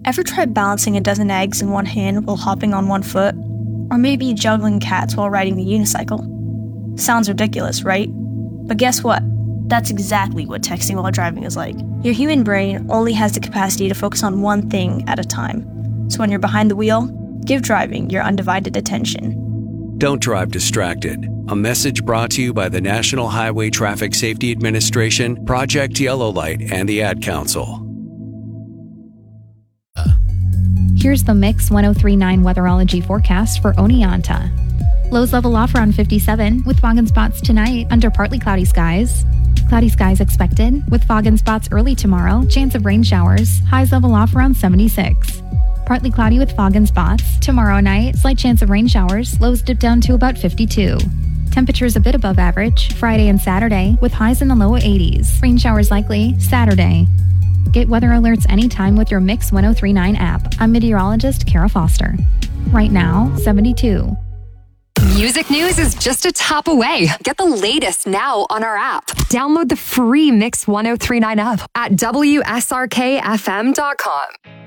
Ever try balancing a dozen eggs in one hand while hopping on one foot? Or maybe juggling cats while riding a unicycle? Sounds ridiculous, right? But guess what? That's exactly what texting while driving is like. Your human brain only has the capacity to focus on one thing at a time. So when you're behind the wheel, give driving your undivided attention. Don't drive distracted. A message brought to you by the National Highway Traffic Safety Administration, Project Yellow Light, and the Ad Council. Here's the Mix 1039 weatherology forecast for Oneonta. Lows level off around 57 with fog and spots tonight under partly cloudy skies. Cloudy skies expected with fog and spots early tomorrow. Chance of rain showers. Highs level off around 76. Partly cloudy with fog and spots. Tomorrow night, slight chance of rain showers. Lows dip down to about 52. Temperatures a bit above average Friday and Saturday with highs in the low 80s. Rain showers likely Saturday. Get weather alerts anytime with your Mix 1039 app. I'm meteorologist Kara Foster. Right now, 72. Music news is just a tap away. Get the latest now on our app. Download the free Mix 1039 app at WSRKFM.com.